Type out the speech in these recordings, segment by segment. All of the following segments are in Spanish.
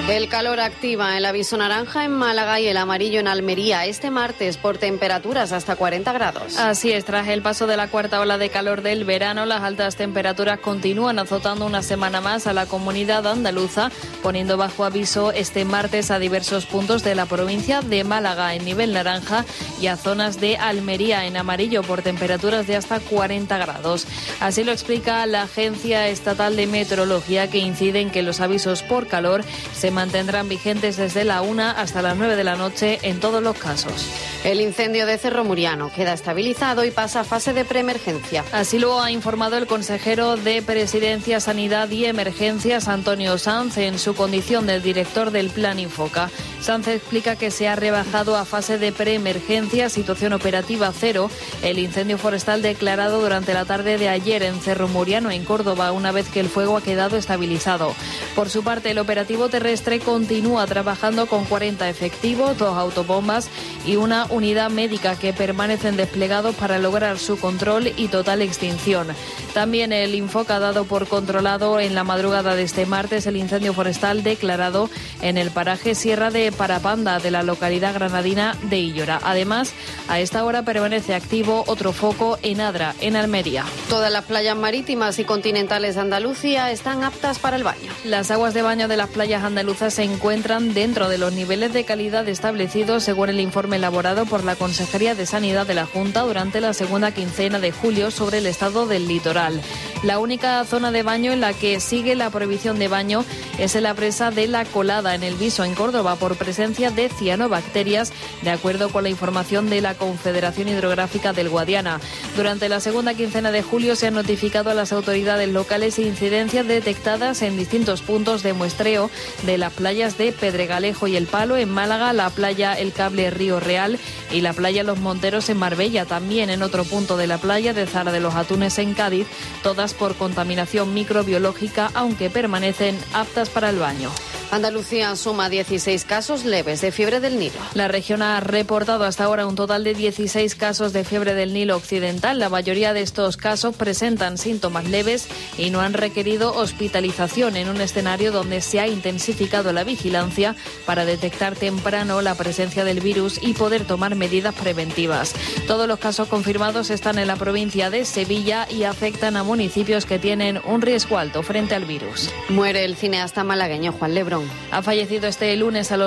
El calor activa el aviso naranja en Málaga y el amarillo en Almería este martes por temperaturas hasta 40 grados. Así es, tras el paso de la cuarta ola de calor del verano, las altas temperaturas continúan azotando una semana más a la comunidad andaluza, poniendo bajo aviso este martes a diversos puntos de la provincia de Málaga en nivel naranja y a zonas de Almería en amarillo por temperaturas de hasta 40 grados. Así lo explica la Agencia Estatal de Meteorología, que incide en que los avisos por calor se mantendrán vigentes desde la 1 hasta las 9 de la noche en todos los casos. El incendio de Cerro Muriano queda estabilizado y pasa a fase de preemergencia. Así lo ha informado el consejero de Presidencia, Sanidad y Emergencias, Antonio Sanz, en su condición de director del Plan Infoca. Sanz explica que se ha rebajado a fase de preemergencia, situación operativa cero, el incendio forestal declarado durante la tarde de ayer en Cerro Muriano, en Córdoba, una vez que el fuego ha quedado estabilizado. Por su parte, el operativo terrestre continúa trabajando con 40 efectivos, 2 autobombas y una unidad médica que permanecen desplegados para lograr su control y total extinción. También el Infoca ha dado por controlado en la madrugada de este martes el incendio forestal declarado en el paraje Sierra de Parapanda de la localidad granadina de Illora. Además, a esta hora permanece activo otro foco en Adra, en Almería. Todas las playas marítimas y continentales de Andalucía están aptas para el baño. Las aguas de baño de las playas andaluzas se encuentran dentro de los niveles de calidad establecidos según el informe elaborado por la Consejería de Sanidad de la Junta durante la segunda quincena de julio sobre el estado del litoral. La única zona de baño en la que sigue la prohibición de baño es en la presa de La Colada, en El Viso, en Córdoba, por presencia de cianobacterias, de acuerdo con la información de la Confederación Hidrográfica del Guadiana. Durante la segunda quincena de julio se han notificado a las autoridades locales incidencias detectadas en distintos puntos de muestreo de las playas de Pedregalejo y El Palo en Málaga, la playa El Cable Río Real y la playa Los Monteros en Marbella, también en otro punto de la playa de Zara de los Atunes en Cádiz, todas por contaminación microbiológica, aunque permanecen aptas para el baño. Andalucía suma 16 casos leves de fiebre del Nilo. La región ha reportado hasta ahora un total de 16 casos de fiebre del Nilo occidental. La mayoría de estos casos presentan síntomas leves y no han requerido hospitalización, en un escenario donde se ha intensificado la vigilancia para detectar temprano la presencia del virus y poder tomar medidas preventivas. Todos los casos confirmados están en la provincia de Sevilla y afectan a municipios que tienen un riesgo alto frente al virus. Muere el cineasta malagueño Juan Lebrón. Ha fallecido este lunes a los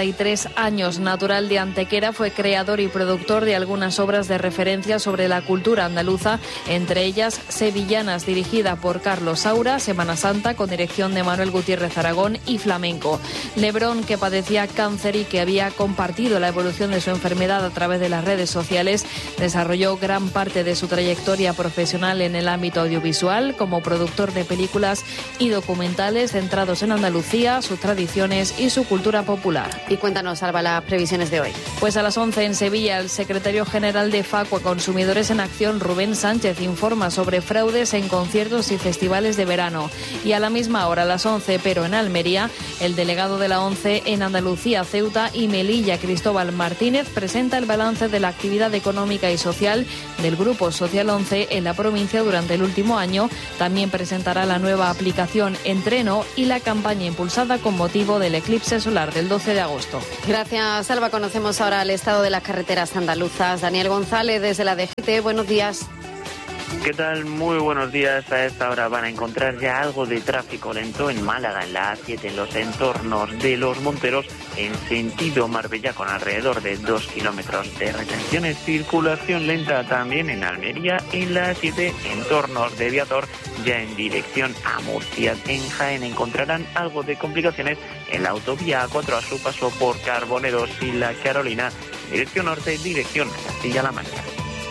73 años. Natural de Antequera, fue creador y productor de algunas obras de referencia sobre la cultura andaluza, entre ellas Sevillanas, dirigida por Carlos Saura, Semana Santa, con dirección de Manuel Gutiérrez Aragón, y Flamenco. Lebrón, que padecía cáncer y que había compartido la evolución de su enfermedad a través de las redes sociales, desarrolló gran parte de su trayectoria profesional en el ámbito audiovisual como productor de películas y documentales centrados en Andalucía, sus tradiciones y su cultura popular. Y cuéntanos, Alba, las previsiones de hoy. Pues a las 11 en Sevilla, el secretario general de Facua Consumidores en Acción, Rubén Sánchez, informa sobre fraudes en conciertos y festivales de verano. Y a la misma hora, a las 11, pero en Almería, el delegado de la ONCE en Andalucía, Ceuta y Melilla, Cristóbal Martínez, presenta el balance de la actividad económica y social del Grupo Social ONCE en la provincia durante el último año. También presentará la nueva aplicación Entreno y la campaña impulsada con motivo del eclipse solar del 12 de agosto. Gracias, Alba. Conocemos ahora el estado de las carreteras andaluzas. Daniel González, desde la DGT, buenos días. ¿Qué tal? Muy buenos días. A esta hora van a encontrar ya algo de tráfico lento en Málaga, en la A7, en los entornos de Los Monteros, en sentido Marbella, con alrededor de 2 kilómetros de retenciones. Circulación lenta también en Almería, en la A7, entornos de Viator, ya en dirección a Murcia. En Jaén encontrarán algo de complicaciones en la autovía A4 a su paso por Carboneros y La Carolina, dirección norte, dirección a Castilla-La Mancha.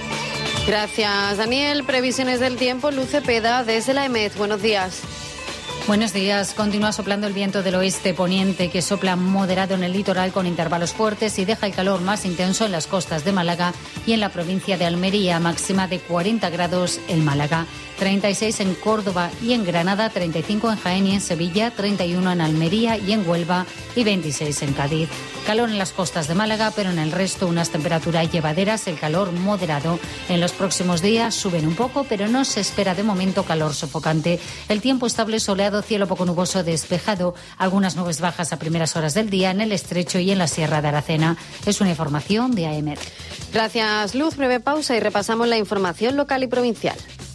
Gracias, Daniel. Previsiones del tiempo, Luz Cepeda, desde la EMET. Buenos días. Buenos días. Continúa soplando el viento del oeste poniente, que sopla moderado en el litoral con intervalos fuertes y deja el calor más intenso en las costas de Málaga y en la provincia de Almería, máxima de 40 grados en Málaga, 36 en Córdoba y en Granada, 35 en Jaén y en Sevilla, 31 en Almería y en Huelva y 26 en Cádiz. Calor en las costas de Málaga, pero en el resto unas temperaturas llevaderas, el calor moderado. En los próximos días suben un poco, pero no se espera de momento calor sofocante. El tiempo estable soleado sábado, cielo poco nuboso despejado, algunas nubes bajas a primeras horas del día en el Estrecho y en la Sierra de Aracena. Es una información de AEMET. Gracias, Luz. Breve pausa y repasamos la información local y provincial.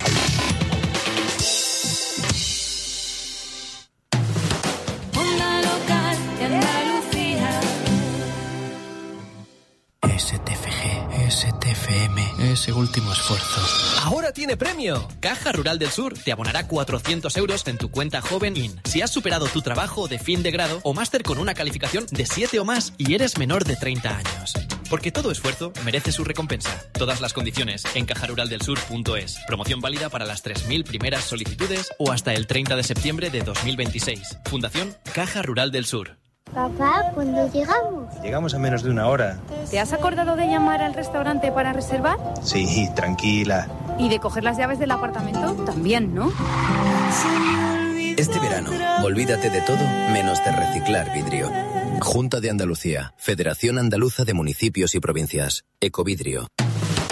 STFM, ese último esfuerzo. ¡Ahora tiene premio! Caja Rural del Sur te abonará 400 euros en tu cuenta Joven IN. Si has superado tu trabajo de fin de grado o máster con una calificación de 7 o más y eres menor de 30 años. Porque todo esfuerzo merece su recompensa. Todas las condiciones en cajaruraldelsur.es. Promoción válida para las 3.000 primeras solicitudes o hasta el 30 de septiembre de 2026. Fundación Caja Rural del Sur. Papá, ¿cuándo llegamos? Llegamos a menos de una hora. ¿Te has acordado de llamar al restaurante para reservar? Sí, tranquila. ¿Y de coger las llaves del apartamento? También, ¿no? Este verano, olvídate de todo menos de reciclar vidrio. Junta de Andalucía, Federación Andaluza de Municipios y Provincias, Ecovidrio.